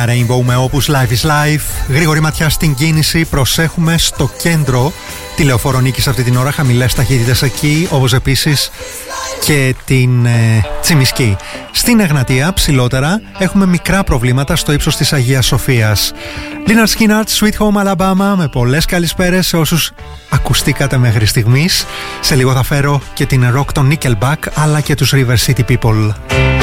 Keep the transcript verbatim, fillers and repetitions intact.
Rainbow με όπους Life is Life. Γρήγορη ματιά στην κίνηση. Προσέχουμε στο κέντρο τη Λεωφόρο Νίκης αυτή την ώρα. Χαμηλές ταχύτητες εκεί, όπως επίσης και την ε, Τσιμισκή. Στην Εγνατία, ψηλότερα, έχουμε μικρά προβλήματα στο ύψος της Αγίας Σοφίας. Lynyrd Skynyrd, Sweet Home Alabama, με πολλές καλησπέρες σε όσους ακουστήκατε μέχρι στιγμής. Σε λίγο θα φέρω και την rock των Nickelback, αλλά και τους River City People.